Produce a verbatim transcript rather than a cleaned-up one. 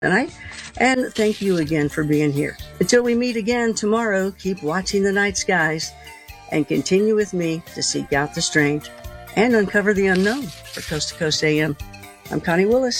tonight. And thank you again for being here. Until we meet again tomorrow, keep watching the night skies and continue with me to seek out the strange and uncover the unknown for Coast to Coast A M. I'm Connie Willis.